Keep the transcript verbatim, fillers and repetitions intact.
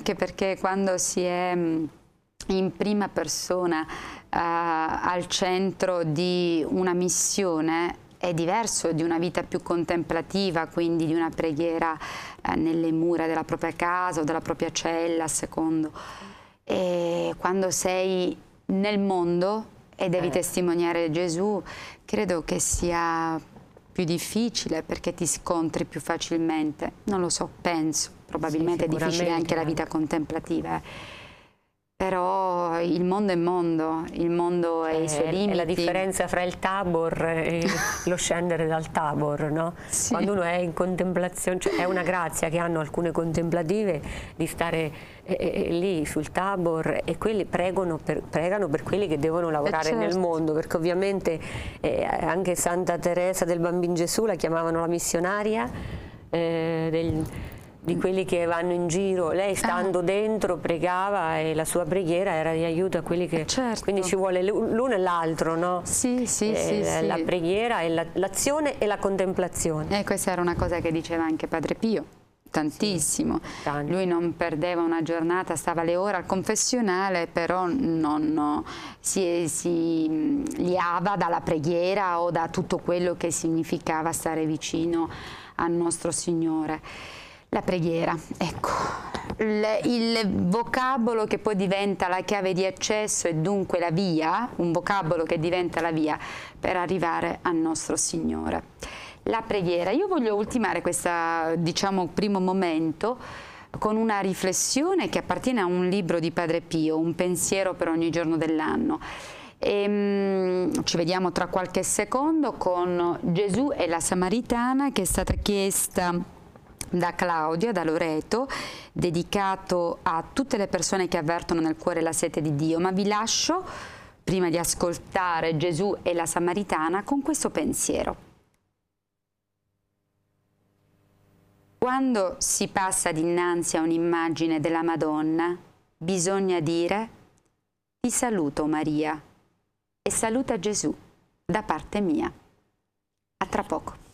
anche perché quando si è in prima persona uh, al centro di una missione è diverso di una vita più contemplativa, quindi di una preghiera uh, nelle mura della propria casa o della propria cella, a secondo. E quando sei nel mondo e devi eh. testimoniare Gesù, credo che sia più difficile perché ti scontri più facilmente. Non lo so, penso. Probabilmente sì, è difficile anche la vita contemplativa. Eh. Però il mondo è mondo, il mondo è eh, i suoi limiti. È la differenza fra il Tabor e lo scendere dal Tabor, no? Sì. Quando uno è in contemplazione, cioè è una grazia che hanno alcune contemplative di stare eh, eh, lì sul Tabor e quelli pregano per, pregano per quelli che devono lavorare certo. nel mondo, perché ovviamente eh, anche Santa Teresa del Bambino Gesù la chiamavano la missionaria eh, del... di quelli che vanno in giro, lei stando ah. dentro pregava e la sua preghiera era di aiuto a quelli che... Certo. Quindi ci vuole l'uno e l'altro, no? Sì, sì, eh, sì. La sì. preghiera, l'azione la, e la contemplazione. E questa era una cosa che diceva anche Padre Pio, tantissimo. Sì, lui non perdeva una giornata, stava le ore al confessionale, però non no, si, si liava dalla preghiera o da tutto quello che significava stare vicino al nostro Signore. La preghiera, ecco, il, il vocabolo che poi diventa la chiave di accesso e dunque la via, un vocabolo che diventa la via per arrivare al nostro Signore. La preghiera. Io voglio ultimare questo, diciamo, primo momento con una riflessione che appartiene a un libro di Padre Pio, Un pensiero per ogni giorno dell'anno. E, um, ci vediamo tra qualche secondo con Gesù e la Samaritana, che è stata chiesta da Claudia, da Loreto, dedicato a tutte le persone che avvertono nel cuore la sete di Dio. Ma vi lascio, prima di ascoltare Gesù e la Samaritana, con questo pensiero. Quando si passa dinanzi a un'immagine della Madonna, bisogna dire: ti saluto Maria, e saluta Gesù da parte mia. A tra poco.